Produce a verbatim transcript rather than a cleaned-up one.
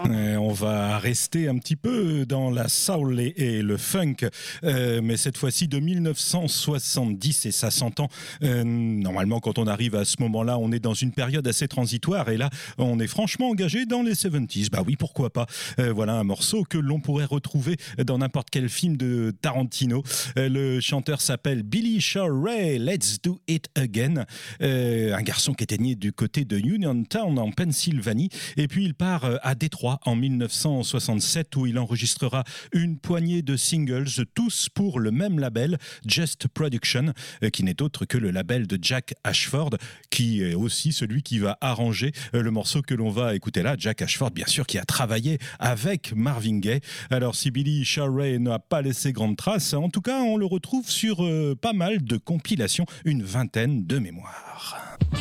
Euh, on va rester un petit peu dans la soul et, et le funk, euh, mais cette fois-ci de mille neuf cent soixante-dix, et ça s'entend. Euh, normalement, quand on arrive à ce moment-là, on est dans une période assez transitoire, et là, on est franchement engagé dans les soixante-dix. Bah oui, pourquoi pas. Euh, voilà un morceau que l'on pourrait retrouver dans n'importe quel film de Tarantino. Euh, le chanteur s'appelle Billy Shaw Ray, Let's Do It Again. Euh, un garçon qui était né du côté de Uniontown en Pennsylvanie, et puis il part à Détroit en mille neuf cent soixante-sept où il enregistrera une poignée de singles, tous pour le même label, Just Production, qui n'est autre que le label de Jack Ashford, qui est aussi celui qui va arranger le morceau que l'on va écouter là. Jack Ashford, bien sûr, qui a travaillé avec Marvin Gaye. Alors si Billy Shaw Ray n'a pas laissé grande trace, en tout cas on le retrouve sur euh, pas mal de compilations, une vingtaine de mémoires.